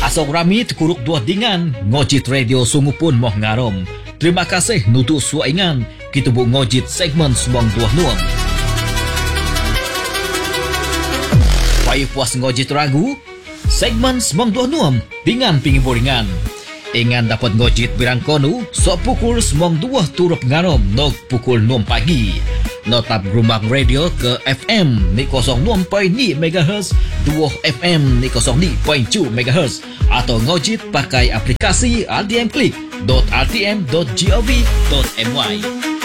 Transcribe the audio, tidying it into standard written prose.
Asok rami tekuruk dua dingan, ngojit radio sungu pun moh ngarom. Terima kasih nutu suaingan, kita bu ngojit segmen semong dua nuam. Payah puas ngojit ragu, segmen semong dua nuam, dingan pingi boringan. Ingan dapat ngojit birang konu, sok pukul semong dua turup ngarom, nog pukul 6 pagi. Notap gerumbang radio ke FM ni 06.2 MHz, 2 FM ni 02.2 MHz atau ngojit pakai aplikasi RTM Click.rtm.gov.my.